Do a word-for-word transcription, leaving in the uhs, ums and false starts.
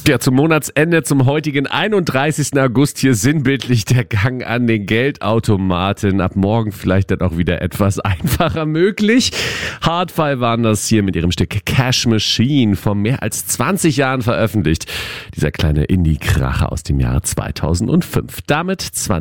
Ja, zum Monatsende, zum heutigen einunddreißigsten August hier sinnbildlich der Gang an den Geldautomaten. Ab morgen vielleicht dann auch wieder etwas einfacher möglich. Hardfile waren das hier mit ihrem Stück Cash Machine, vor mehr als zwanzig Jahren veröffentlicht. Dieser kleine Indie-Kracher aus dem Jahr zweitausendfünf. Damit zwanzig